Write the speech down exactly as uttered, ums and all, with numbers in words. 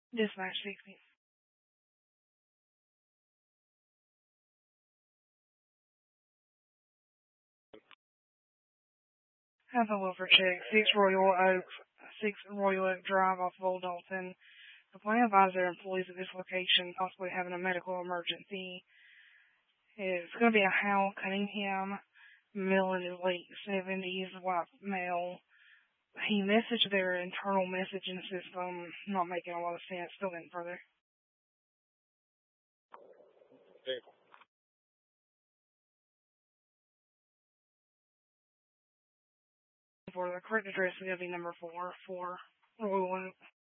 Dispatch sixty. Have a welfare check. Six Royal Oak, six Royal Oak Drive off of Old Dalton. The plan advisor employees at this location possibly having a medical emergency. It's going to be a Hal Cunningham, male in his late seventies, white male. He messaged their internal messaging system, not making a lot of sense. Still getting further. For the correct address is going to be number four, four Royal Oak.